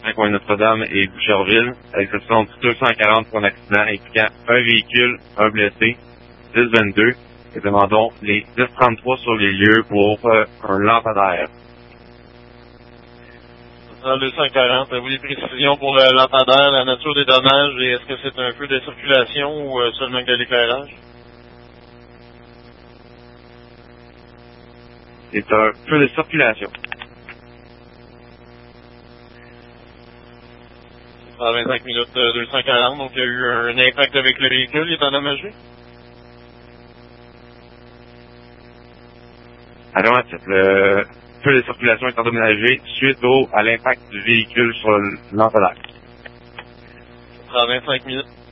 coin Notre-Dame et Boucherville, à l'exception du 240 pour un accident impliquant un véhicule, un blessé, 1022, et demandons les 1033 sur les lieux pour un lampadaire. Dans le 240, avez-vous des précisions pour le lampadaire, la nature des dommages, et est-ce que c'est un feu de circulation ou seulement de l'éclairage? C'est un feu de circulation. À 25 minutes 240, donc il y a eu un impact avec le véhicule, il est endommagé? Alors, le feu de circulation est endommagé suite à l'impact du véhicule sur le lampadaire. À 25 minutes.